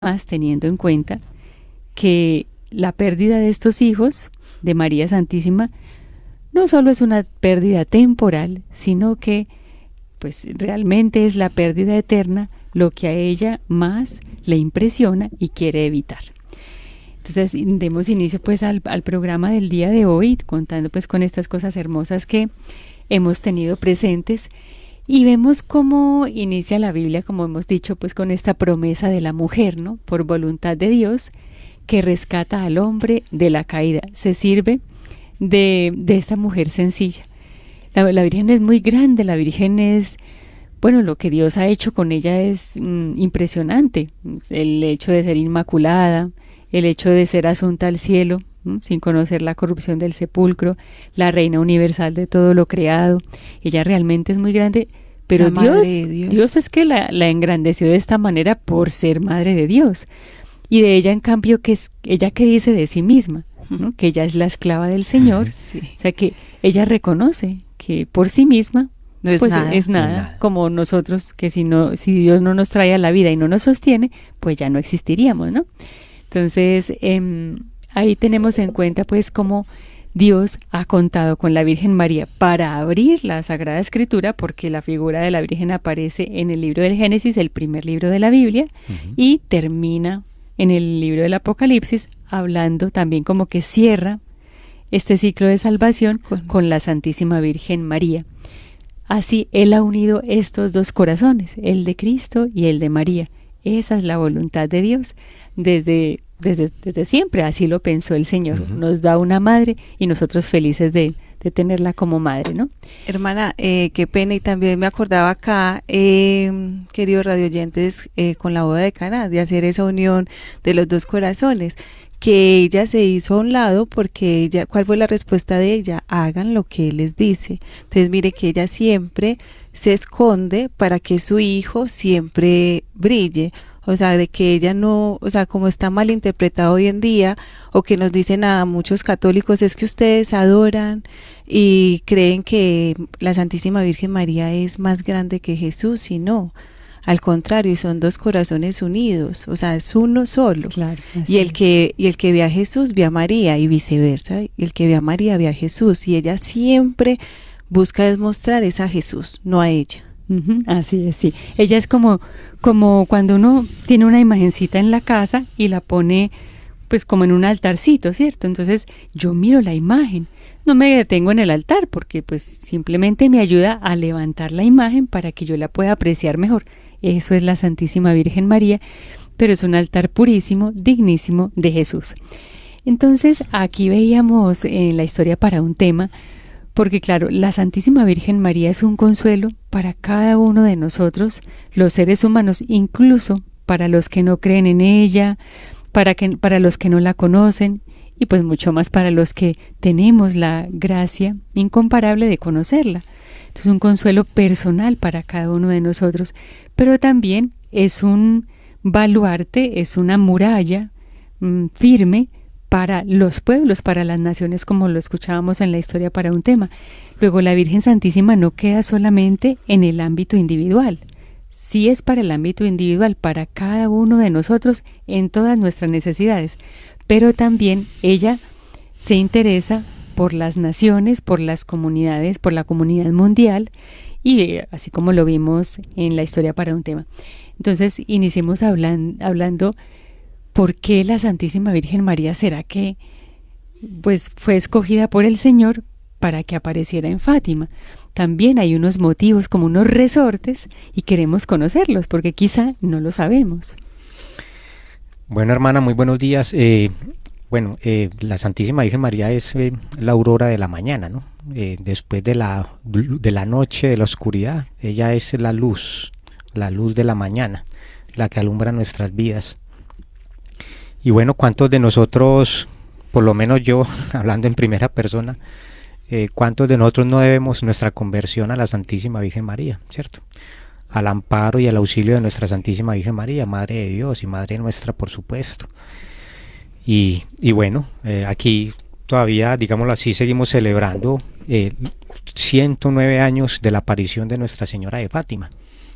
más teniendo en cuenta que la pérdida de estos hijos de María Santísima no solo es una pérdida temporal, sino que pues realmente es la pérdida eterna lo que a ella más le impresiona y quiere evitar. Entonces demos inicio pues al programa del día de hoy, contando pues con estas cosas hermosas que hemos tenido presentes, y vemos cómo inicia la Biblia, como hemos dicho, pues con esta promesa de la mujer, ¿no? Por voluntad de Dios, que rescata al hombre de la caída. Se sirve de esta mujer sencilla. La Virgen es muy grande, la Virgen es, bueno, lo que Dios ha hecho con ella es impresionante. El hecho de ser inmaculada, el hecho de ser asunta al cielo, sin conocer la corrupción del sepulcro, la reina universal de todo lo creado. Ella realmente es muy grande, pero Dios es que la engrandeció de esta manera por ser madre de Dios. Y de ella, en cambio, ella que dice de sí misma, ¿no? Que ella es la esclava del Señor. Sí. O sea, que ella reconoce que por sí misma no es pues nada, es nada, como nosotros, que si Dios no nos trae a la vida y no nos sostiene, pues ya no existiríamos, ¿no? Entonces, ahí tenemos en cuenta pues cómo Dios ha contado con la Virgen María para abrir la Sagrada Escritura, porque la figura de la Virgen aparece en el libro del Génesis, el primer libro de la Biblia, y termina en el libro del Apocalipsis, hablando también como que cierra este ciclo de salvación con la Santísima Virgen María. Así, Él ha unido estos dos corazones, el de Cristo y el de María. Esa es la voluntad de Dios desde siempre, así lo pensó el Señor. Nos da una madre y nosotros felices de tenerla como madre, ¿no? Hermana, qué pena, y también me acordaba acá, queridos radioyentes, con la boda de Caná, de hacer esa unión de los dos corazones, que ella se hizo a un lado porque ella, ¿cuál fue la respuesta de ella? Hagan lo que Él les dice. Entonces mire que ella siempre se esconde para que su hijo siempre brille. O sea, de que ella no, o sea, como está mal interpretado hoy en día, o que nos dicen a muchos católicos, es que ustedes adoran y creen que la Santísima Virgen María es más grande que Jesús, y no, al contrario, son dos corazones unidos, o sea, es uno solo. Claro, y el que ve a Jesús ve a María, y viceversa, y el que ve a María ve a Jesús, y ella siempre busca demostrar es a Jesús, no a ella. Así es, sí. Ella es como cuando uno tiene una imagencita en la casa y la pone pues como en un altarcito, ¿cierto? Entonces yo miro la imagen, no me detengo en el altar porque pues simplemente me ayuda a levantar la imagen para que yo la pueda apreciar mejor. Eso es la Santísima Virgen María, pero es un altar purísimo, dignísimo de Jesús. Entonces aquí veíamos en la historia para un tema, porque claro, la Santísima Virgen María es un consuelo para cada uno de nosotros, los seres humanos, incluso para los que no creen en ella, para los que no la conocen, y pues mucho más para los que tenemos la gracia incomparable de conocerla. Entonces, un consuelo personal para cada uno de nosotros, pero también es un baluarte, es una muralla firme para los pueblos, para las naciones, como lo escuchábamos en la historia para un tema. Luego, la Virgen Santísima no queda solamente en el ámbito individual, sí es para el ámbito individual, para cada uno de nosotros en todas nuestras necesidades, pero también ella se interesa por las naciones, por las comunidades, por la comunidad mundial, y así como lo vimos en la historia para un tema. Entonces, iniciemos hablando ¿por qué la Santísima Virgen María será que pues fue escogida por el Señor para que apareciera en Fátima? También hay unos motivos, como unos resortes, y queremos conocerlos porque quizá no lo sabemos. Bueno, hermana, muy buenos días. La Santísima Virgen María es la aurora de la mañana, ¿no? Después de la noche, de la oscuridad, ella es la luz de la mañana, la que alumbra nuestras vidas. Y bueno, ¿cuántos de nosotros, por lo menos yo, hablando en primera persona, cuántos de nosotros no debemos nuestra conversión a la Santísima Virgen María, ¿cierto? Al amparo y al auxilio de nuestra Santísima Virgen María, Madre de Dios y Madre nuestra, por supuesto. Y bueno, aquí todavía, digámoslo así, seguimos celebrando 109 años de la aparición de Nuestra Señora de Fátima.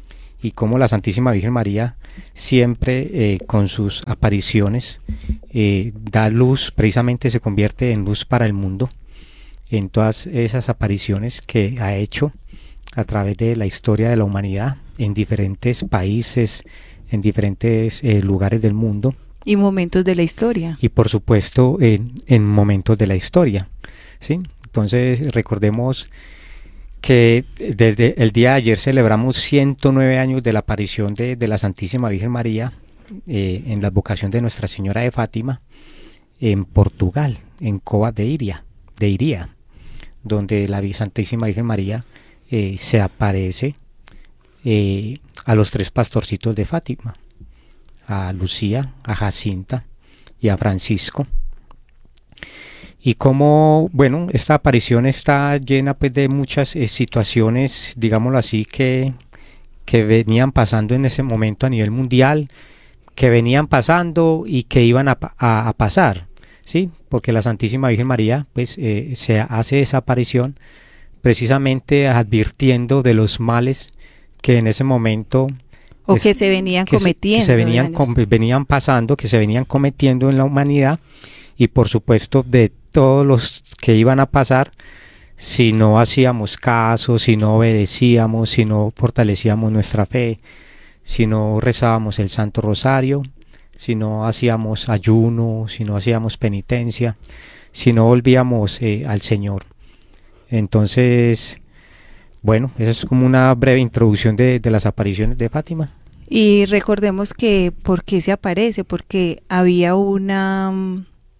y cómo la Santísima Virgen María siempre con sus apariciones da luz, precisamente se convierte en luz para el mundo en todas esas apariciones que ha hecho a través de la historia de la humanidad en diferentes países, en diferentes lugares del mundo. Y momentos de la historia. Y por supuesto en momentos de la historia, ¿sí? Entonces recordemos que desde el día de ayer celebramos 109 años de la aparición de la Santísima Virgen María en la advocación de Nuestra Señora de Fátima en Portugal, en Covas de Iría, donde la Santísima Virgen María se aparece a los 3 pastorcitos de Fátima, a Lucía, a Jacinta y a Francisco. Y como, bueno, esta aparición está llena pues de muchas situaciones, digámoslo así, que venían pasando en ese momento a nivel mundial, que venían pasando y que iban a pasar, ¿sí? Porque la Santísima Virgen María pues se hace esa aparición precisamente advirtiendo de los males que en ese momento que se venían cometiendo, venían pasando, que se venían cometiendo en la humanidad, y por supuesto de todos los que iban a pasar si no hacíamos caso, si no obedecíamos, si no fortalecíamos nuestra fe, si no rezábamos el Santo Rosario, si no hacíamos ayuno, si no hacíamos penitencia, si no volvíamos al Señor. Entonces, bueno, esa es como una breve introducción de las apariciones de Fátima. Y recordemos que ¿por qué se aparece? Porque había una...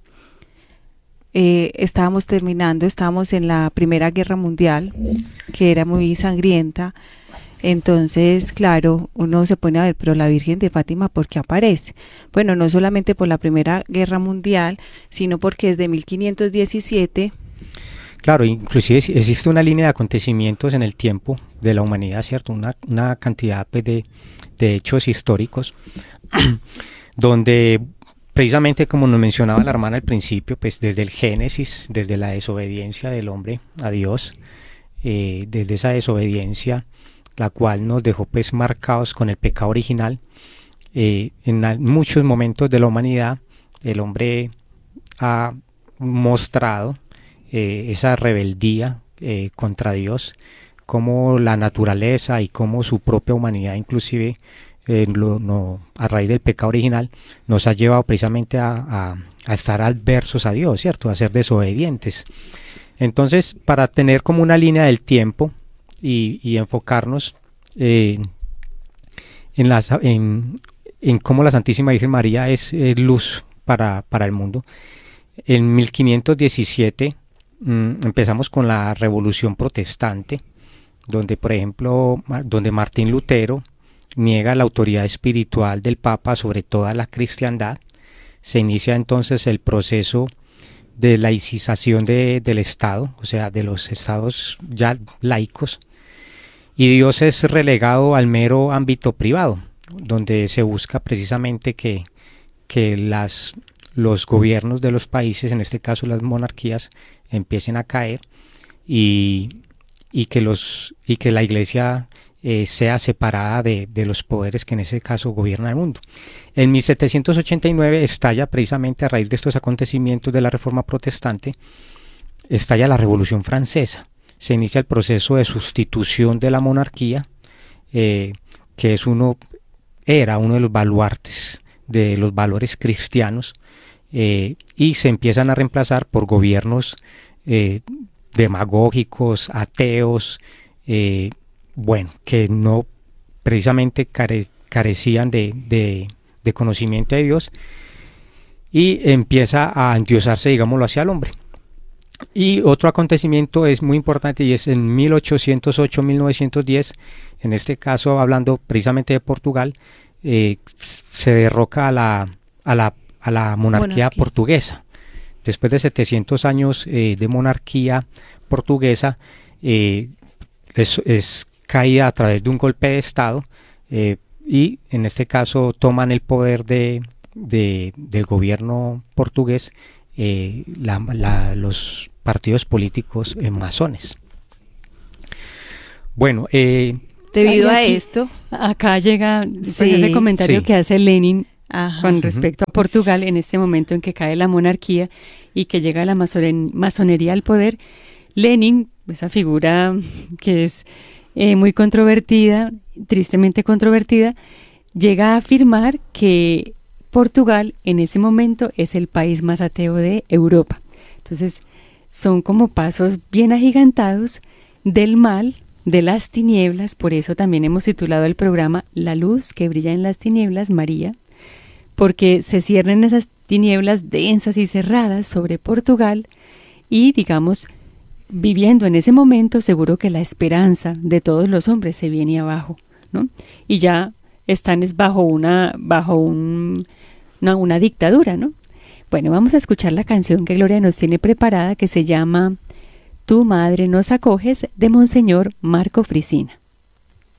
estábamos en la Primera Guerra Mundial, que era muy sangrienta. Entonces, claro, uno se pone a ver, pero la Virgen de Fátima, ¿por qué aparece? Bueno, no solamente por la Primera Guerra Mundial, sino porque desde 1517... Claro, inclusive existe una línea de acontecimientos en el tiempo de la humanidad, ¿cierto? Una cantidad pues, de hechos históricos donde precisamente como nos mencionaba la hermana al principio, pues desde el Génesis, desde la desobediencia del hombre a Dios, desde esa desobediencia, la cual nos dejó pues marcados con el pecado original, en muchos momentos de la humanidad el hombre ha mostrado esa rebeldía contra Dios, como la naturaleza y como su propia humanidad inclusive a raíz del pecado original nos ha llevado precisamente a estar adversos a Dios, ¿cierto? A ser desobedientes. Entonces, para tener como una línea del tiempo y enfocarnos en cómo la Santísima Virgen María es luz para el mundo, en 1517 empezamos con la Revolución Protestante, donde por ejemplo, donde Martín Lutero niega la autoridad espiritual del Papa sobre toda la cristiandad. Se inicia entonces el proceso de laicización del Estado, o sea, de los estados ya laicos, y Dios es relegado al mero ámbito privado, donde se busca precisamente que los gobiernos de los países, en este caso las monarquías, empiecen a caer y que la Iglesia sea separada de los poderes que en ese caso gobiernan el mundo. En 1789 estalla, precisamente a raíz de estos acontecimientos de la Reforma Protestante, estalla la Revolución Francesa. Se inicia el proceso de sustitución de la monarquía, que era uno de los baluartes de los valores cristianos, y se empiezan a reemplazar por gobiernos demagógicos, ateos, que no precisamente carecían de conocimiento de Dios, y empieza a endiosarse, digámoslo, hacia el hombre. Y otro acontecimiento es muy importante, y es en 1808-1910, en este caso hablando precisamente de Portugal, se derroca a la monarquía portuguesa. Después de 700 años de monarquía portuguesa, es caída a través de un golpe de Estado, y en este caso toman el poder del gobierno portugués los partidos políticos masones. Bueno, Debido a aquí, esto, acá llega pues, Sí. ese comentario Sí. que hace Lenin ajá, con respecto a Portugal en este momento en que cae la monarquía y que llega la masonería al poder. Lenin, esa figura que es muy controvertida, tristemente controvertida, llega a afirmar que Portugal en ese momento es el país más ateo de Europa. Entonces, son como pasos bien agigantados del mal, de las tinieblas, por eso también hemos titulado el programa La luz que brilla en las tinieblas, María, porque se cierran esas tinieblas densas y cerradas sobre Portugal y, digamos, viviendo en ese momento, seguro que la esperanza de todos los hombres se viene abajo, ¿no? Y ya están es una dictadura, ¿no? Bueno, vamos a escuchar la canción que Gloria nos tiene preparada que se llama Tu madre nos acoges de Monseñor Marco Frisina.